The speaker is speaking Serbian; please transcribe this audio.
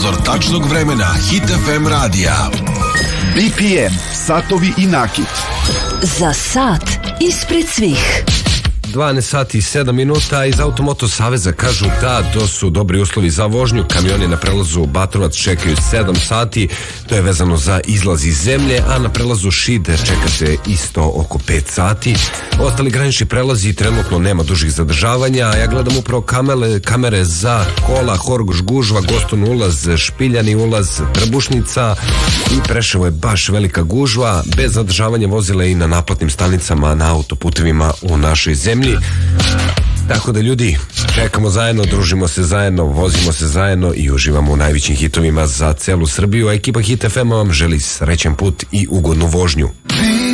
Prozor tačnog vremena Hit FM radija. BPM, satovi i nakit. Za sat ispred svih. 12 sati i 7 minuta. Iz Automoto Saveza kažu da to su dobri uslovi za vožnju. Kamioni na prelazu Batrovac čekaju 7 sati, to je vezano za izlaz iz zemlje, a na prelazu Šid čeka se isto oko 5 sati. Ostali granični prelazi trenutno nema dužih zadržavanja. Ja gledam upravo kamere za Kola, Horgoš, Gužva, Goston ulaz, Špiljani ulaz, Trbušnica i Preševo je baš velika gužva, bez zadržavanja vozila i na naplatnim stanicama na autoputevima u našoj zemlji. Tako da ljudi, čekamo zajedno, družimo se zajedno, vozimo se zajedno i uživamo u najvećim hitovima za celu Srbiju. A ekipa Hit FM vam želi srećan put i ugodnu vožnju.